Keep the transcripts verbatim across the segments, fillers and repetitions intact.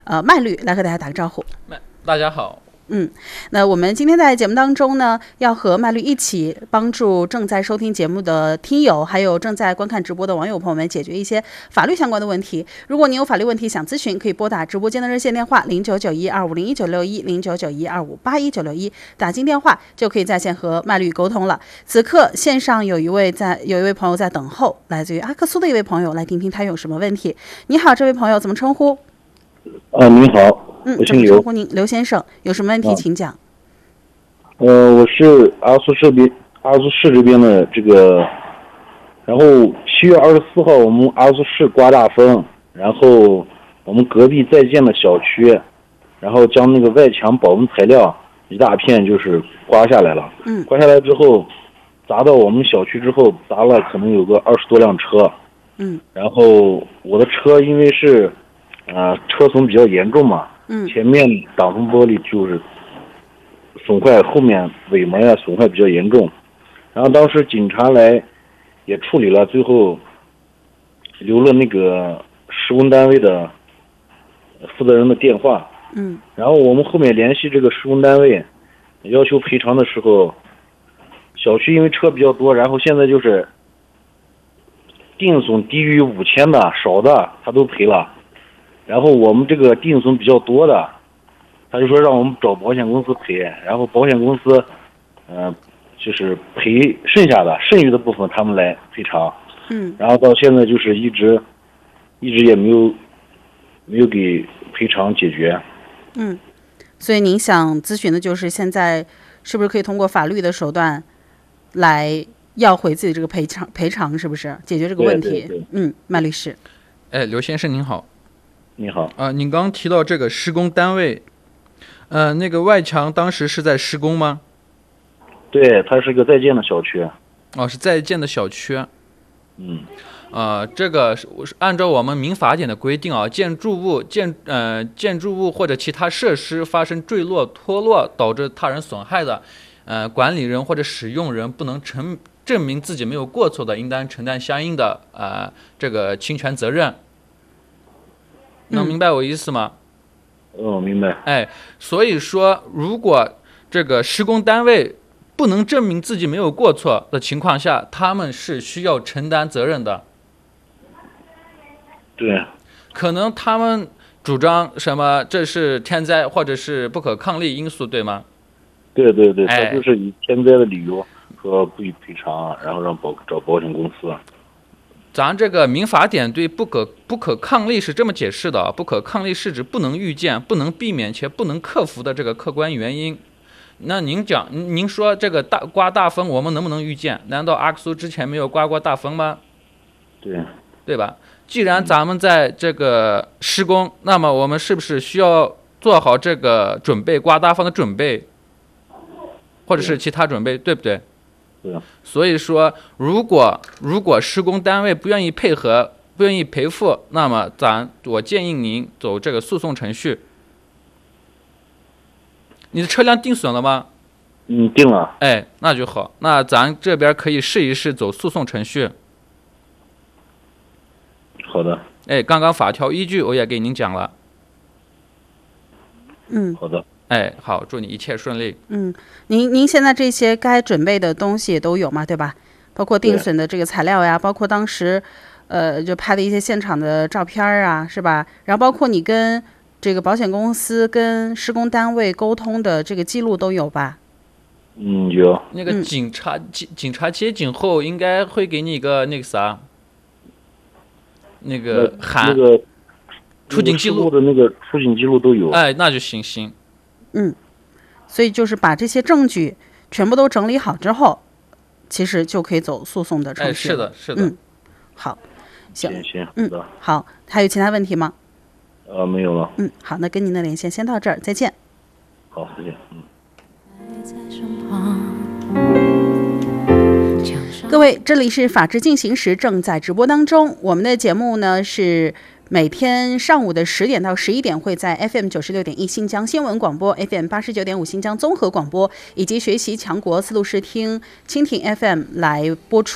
呃麦律来和大家打个招呼。 大家好。 嗯，那我们今天在节目当中呢，要和麦律一起帮助正在收听节目的听友，还有正在观看直播的网友朋友们解决一些法律相关的问题。如果你有法律问题想咨询，可以拨打直播间的热线电话零九九一二五零一九六一零九九一二五八一九六一，打进电话就可以在线和麦律沟通了。此刻线上有一位在有一位朋友在等候，来自于阿克苏的一位朋友，来听听他有什么问题。你好，这位朋友怎么称呼？ 啊，您好。 嗯， 我姓刘。 称呼您，刘先生，有什么问题请讲。 呃，我是阿苏这边阿苏市这边的这个，然后七月二十四号我们阿苏市刮大风，然后我们隔壁在建的小区，然后将那个外墙保温材料一大片就是刮下来了。 嗯。 刮下来之后，砸到我们小区之后，砸了可能有个二十多辆车。 嗯。 然后我的车因为是，呃，车损比较严重嘛。 嗯， 前面挡风玻璃就是损坏，后面尾膜呀损坏比较严重，然后当时警察来也处理了，最后留了那个施工单位的负责人的电话。 嗯， 然后我们后面联系这个施工单位，要求赔偿的时候，小区因为车比较多，然后现在就是定损低于五千的少的他都赔了。然后我们这个定损比较多的，他就说让我们找保险公司赔，然后保险公司，呃，就是赔剩下的剩余的部分他们来赔偿。 嗯。 然后到现在就是一直，一直也没有，没有给赔偿解决。 嗯，所以您想咨询的就是现在是不是可以通过法律的手段，来要回自己这个赔偿赔偿，是不是解决这个问题？ 对对对。 嗯，麦律师。 哎，刘先生您好。 你好。 啊、呃，您刚提到这个施工单位，呃，那个外墙当时是在施工吗？ 对，它是一个在建的小区。 哦，是在建的小区。 嗯。 呃，这个是按照我们民法典的规定啊，建筑物建呃建筑物或者其他设施发生坠落、脱落导致他人损害的，呃，管理人或者使用人不能承证明自己没有过错的，应当承担相应的呃这个侵权责任。能明白我意思吗？ 哦，明白。 哎，所以说，如果这个施工单位不能证明自己没有过错的情况下，他们是需要承担责任的。 对。 可能他们主張什麼這是天災或者是不可抗力因素，對嗎？ 对对对， 哎、 他就是以天災的理由说不予赔偿，然后让保找保险公司。 咱这个民法典对不可不可抗力是这么解释的，不可抗力是指不能预见、不能避免且不能克服的这个客观原因。那您讲，您说这个大刮大风，我们能不能预见？难道阿克苏之前没有刮过大风吗？ 对， 对吧？既然咱们在这个施工，那么我们是不是需要做好这个准备，刮大风的准备，或者是其他准备，对不对？ 对。 所以说，如果如果施工单位不愿意配合，不愿意赔付，那么咱我建议您走这个诉讼程序。你的车辆定损了吗？ 嗯，定了。 哎，那就好，那咱这边可以试一试走诉讼程序。 好的。 哎，刚刚法条依据我也给您讲了。 嗯， 好的。 哎，好，祝你一切顺利。 嗯，您您现在这些该准备的东西都有吗？对吧？包括定损的这个材料呀，包括当时，呃，就拍的一些现场的照片啊，是吧？然后包括你跟这个保险公司、跟施工单位沟通的这个记录都有吧？ 嗯，有。 那个警察、嗯、警警察接警后应该会给你一个那个啥，那个函， 那个出警记录的那个出警记录都有。 哎，那就行行。 嗯，所以就是把这些证据全部都整理好之后，其实就可以走诉讼的程序。 哎，是的，是的。 嗯，好，行行行， 嗯，好，还有其他问题吗？ 呃，没有了。 嗯，好，那跟您的连线先到这儿，再见。 好，再见。嗯。 各位，这里是法治进行时，正在直播当中。我们的节目呢是每天上午的十点到十一点会在 F M 九十六点一新疆新闻广播、F M 八十九点五新疆综合广播以及学习强国思路视听蜻蜓 F M 来播出。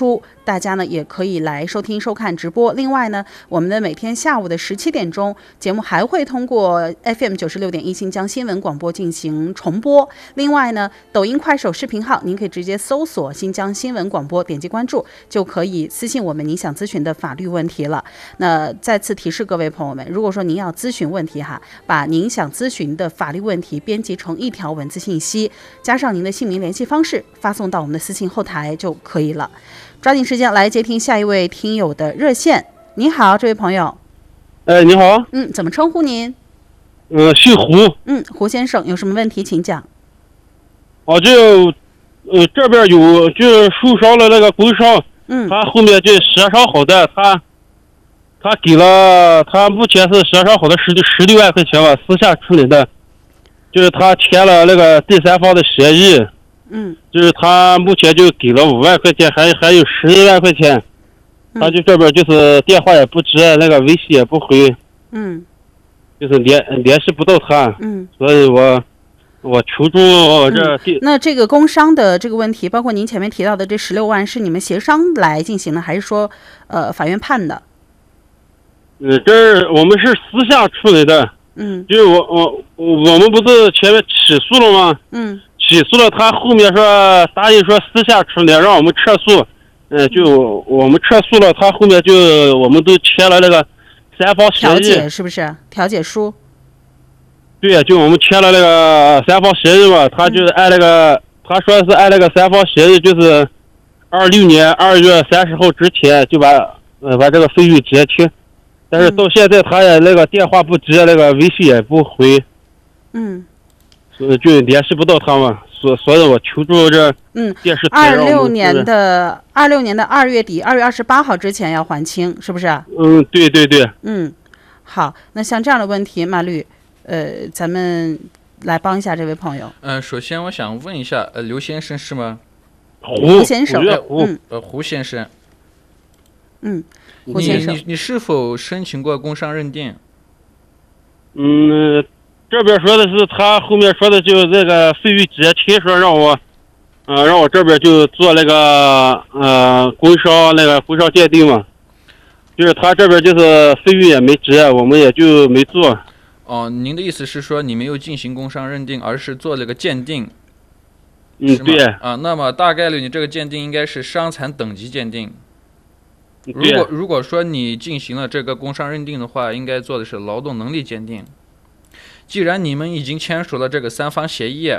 大家呢也可以来收听收看直播。另外呢，我们的每天下午的十七点钟节目还会通过 F M 九十六点一新疆新闻广播进行重播。另外呢，抖音、快手视频号您可以直接搜索新疆新闻广播，点击关注就可以私信我们您想咨询的法律问题了。那再次提示各位朋友们，如果说您要咨询问题哈，把您想咨询的法律问题编辑成一条文字信息，加上您的姓名、联系方式，发送到我们的私信后台就可以了。抓紧时间来接听下一位听友的热线。你好，这位朋友。 哎，你好。 嗯，怎么称呼您？ 嗯、呃，姓胡。 嗯，胡先生，有什么问题请讲。 哦，就呃这边有就受伤了那个工伤， 嗯， 他后面就协商好的，他他给了他目前是协商好的十十六万块钱吧，私下处理的，就是他签了那个第三方的协议， 嗯， 就是他目前就给了五万块钱，还还有十一万块钱，他就这边就是电话也不接，那个微信也不回， 嗯， 就是联联系不到他， 嗯， 所以我。我求助这、 嗯、那这个工伤的这个问题，包括您前面提到的这十六万，是你们协商来进行的，还是说呃法院判的？ 嗯，这我们是私下处理的。 嗯， 就是我我我们不是前面起诉了吗？ 嗯， 起诉了，他后面说答应说私下处理，让我们撤诉。嗯，就我们撤诉了，他后面就我们都签了那个三方协议， 调解是不是？调解书。 对，就我们签了那个三方协议嘛，他就是按那个，嗯、他说是按那个三方协议，就是二六年二月三十号之前就把呃把这个费用结清，但是到现在他也那个电话不接，那个微信也不回， 嗯， 所以就联系不到他嘛，所所以我求助这嗯电视台。 二六年的二六年的二月底，二月二十八号之前要还清，是不是？ 嗯，对对对。 嗯，好，那像这样的问题，马律。呃，咱们来帮一下这位朋友。 嗯、呃，首先我想问一下，呃，刘先生是吗？ 胡先生， 胡嗯， 呃，胡先生。 嗯，胡先生， 你你你是否申请过工伤认定？ 嗯，这边说的是他后面说的就这个费用结清，说让我，呃，让我这边就做那个呃工伤那个工伤鉴定嘛，就是他这边就是费用也没结，我们也就没做。 哦，您的意思是说你没有进行工伤认定，而是做了个鉴定？ 嗯，对。 啊，那么大概率你这个鉴定应该是伤残等级鉴定。如果如果说你进行了这个工伤认定的话，应该做的是劳动能力鉴定。既然你们已经签署了这个三方协议，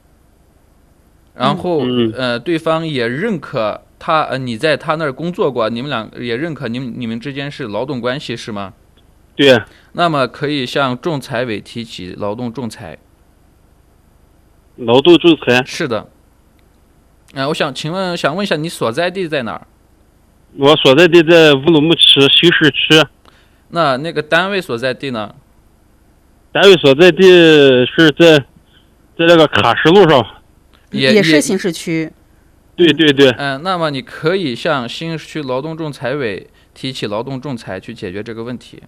然后、 嗯、 呃对方也认可他呃你在他那儿工作过，你们俩也认可你们你们之间是劳动关系，是吗？ 对， 那么可以向仲裁委提起劳动仲裁。 劳动仲裁？ 是的。呃，我想请问，想问一下你所在地在哪儿？ 我所在地在乌鲁木齐新市区。 那那个单位所在地呢？ 单位所在地是在在那个喀什路上。 也也是新市区。 对对对。 嗯、呃，那么你可以向新市区劳动仲裁委提起劳动仲裁去解决这个问题。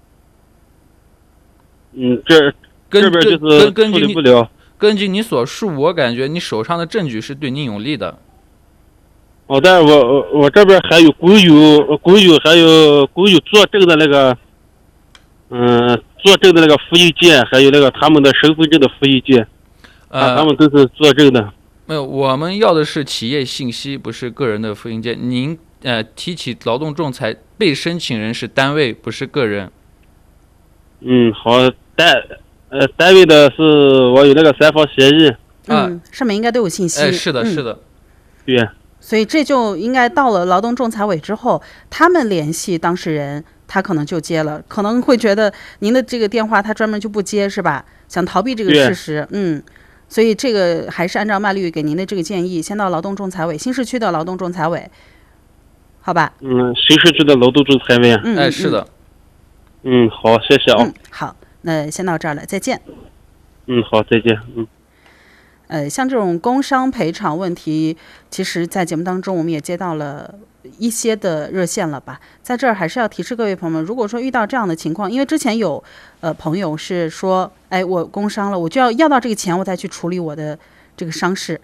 嗯，这这边就是处理不了。 根据你所述，我感觉你手上的证据是对你有利的。 哦，但是我我这边还有工友，工友还有工友作证的那个，嗯、呃，作证的那个复印件，还有那个他们的身份证的复印件， 呃， 啊、他们都是作证的。 没有，我们要的是企业信息，不是个人的复印件。您呃提起劳动仲裁，被申请人是单位，不是个人。 嗯，好，单呃单位的是我有那个三方协议， 嗯，上面应该都有信息。 哎，是的， 嗯、 是的， 对。 所以这就应该到了劳动仲裁委之后，他们联系当事人，他可能就接了，可能会觉得您的这个电话他专门就不接，是吧？想逃避这个事实，嗯。所以这个还是按照麦律给您的这个建议，先到劳动仲裁委，新市区的劳动仲裁委，好吧？ 嗯，新市区的劳动仲裁委。 嗯， 哎，是的。 嗯，好，谢谢啊。 嗯，好，那先到这儿了，再见。 嗯，好，再见。嗯。 呃，像这种工伤赔偿问题，其实在节目当中我们也接到了一些的热线了吧。在这儿还是要提示各位朋友们，如果说遇到这样的情况，因为之前有呃朋友是说，哎，我工伤了，我就要要到这个钱，我再去处理我的这个伤势。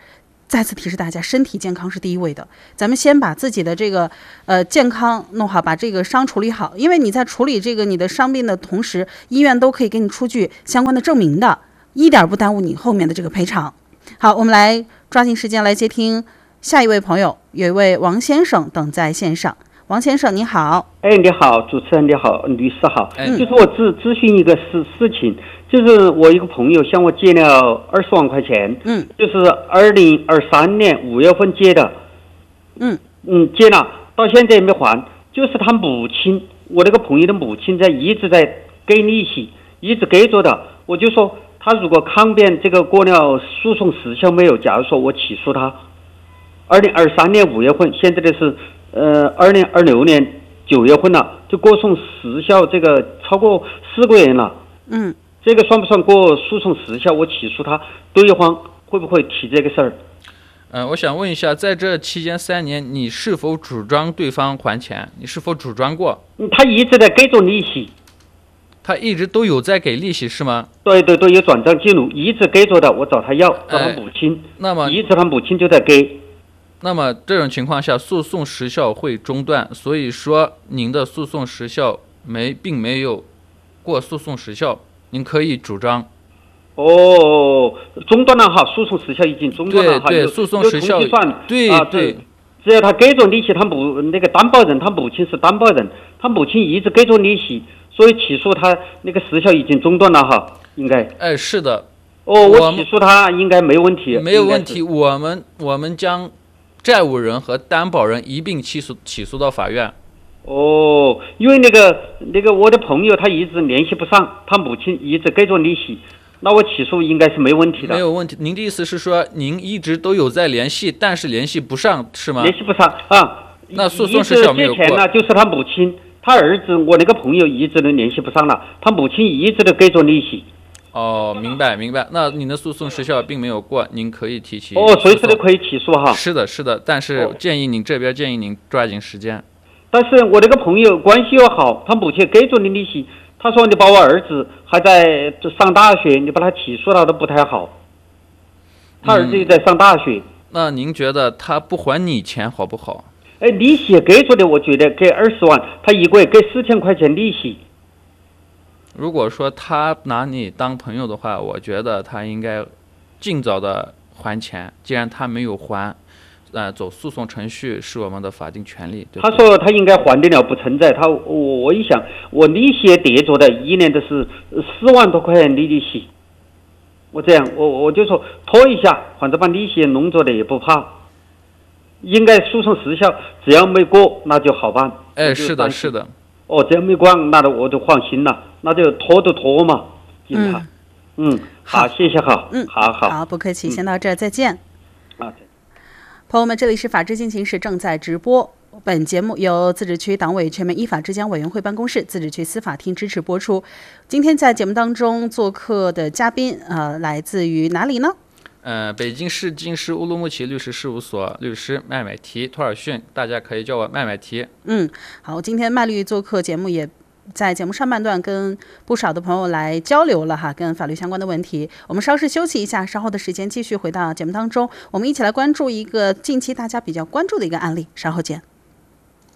再次提示大家，身体健康是第一位的。咱们先把自己的这个呃健康弄好，把这个伤处理好。因为你在处理这个你的伤病的同时，医院都可以给你出具相关的证明的，一点不耽误你后面的这个赔偿。好，我们来抓紧时间来接听下一位朋友，有一位王先生等在线上。王先生你好。 哎，你好，主持人你好，律师好。 嗯、 就是我咨咨询一个事事情，就是我一个朋友向我借了二十万块钱， 嗯， 就是二零二三年五月份借的， 嗯嗯，借了，到现在也没还。就是他母亲，我那个朋友的母亲在一直在给利息，一直给着的。我就说他如果抗辩这个过了诉讼时效没有，假如说我起诉他，二零二三年五月份，现在的是。呃，二零二六年九月份了，就过诉时效，这个超过四个月了。 嗯， 这个算不算过诉讼时效？我起诉他，对方会不会提这个事儿？ 嗯、呃，我想问一下，在这期间三年，你是否主张对方还钱？你是否主张过？ 嗯，他一直在给着利息。 他一直都有在给利息是吗？ 对对对，有转账记录，一直给着的。我找他要，找他母亲。 哎、那么一直他母亲就在给。 那么这种情况下，诉讼时效会中断，所以说您的诉讼时效没并没有过诉讼时效，您可以主张。 哦，中断了哈，诉讼时效已经中断了哈。 对对，诉讼时效对啊对。 只要他给着利息，他母那个担保人，他母亲是担保人，他母亲一直给着利息，所以起诉他那个时效已经中断了哈，应该。 哎，是的。 哦，我起诉他应该没问题。 没有问题，我们我们将。债务人和担保人一并起诉起诉到法院。 哦，因为那个那个我的朋友他一直联系不上，他母亲一直给着利息，那我起诉应该是没问题的。 没有问题。您的意思是说，您一直都有在联系，但是联系不上，是吗？ 联系不上啊。 那诉讼时效没有过。 借钱呢，就是他母亲，他儿子，我那个朋友一直都联系不上了，他母亲一直都给着利息。 哦，明白明白。那您的诉讼时效并没有过，您可以提起。 哦，随时都可以起诉哈。 是的，是的，但是建议您这边建议您抓紧时间。 但是我那个朋友关系又好，他母亲给着你利息，他说你把我儿子还在上大学，你把他起诉了都不太好。他儿子也在上大学。 嗯、那您觉得他不还你钱好不好？ 哎，利息也给着的，我觉得给二十万，他一个月给四千块钱利息。 如果说他拿你当朋友的话，我觉得他应该尽早的还钱。既然他没有还，呃，走诉讼程序是我们的法定权利。对对， 他说他应该还得了，不存在。他我我一想，我利息也叠着的，一年都是四万多块钱的利息。我这样，我我就说拖一下，反正把利息弄着的也不怕。应该诉讼时效，只要没过，那就好办。 哎，是的，是的。 哦，只要没过，那我就放心了，那就拖就拖嘛，警察。嗯, 嗯，好，谢谢好， 嗯， 好好， 好，不客气，先到这儿，再见。 啊， 朋友们，这里是法治进行时，正在直播。本节目由自治区党委全面依法治疆委员会办公室、自治区司法厅支持播出。今天在节目当中做客的嘉宾，呃，来自于哪里呢？ 呃，北京市京师乌鲁木齐律师事务所律师麦麦提托尔逊，大家可以叫我麦麦提。 嗯，好，今天麦律做客节目，也在节目上半段跟不少的朋友来交流了哈，跟法律相关的问题。我们稍事休息一下，稍后的时间继续回到节目当中，我们一起来关注一个近期大家比较关注的一个案例，稍后见。